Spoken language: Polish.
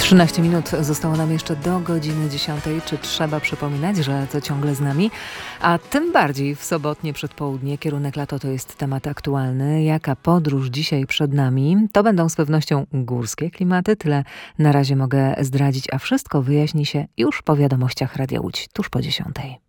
13 minut zostało nam jeszcze do godziny 10. Czy trzeba przypominać, że to ciągle z nami? A tym bardziej w sobotnie przedpołudnie kierunek lato to jest temat aktualny. Jaka podróż dzisiaj przed nami? To będą z pewnością górskie klimaty. Tyle na razie mogę zdradzić, a wszystko wyjaśni się już po wiadomościach Radia Łódź, tuż po 10.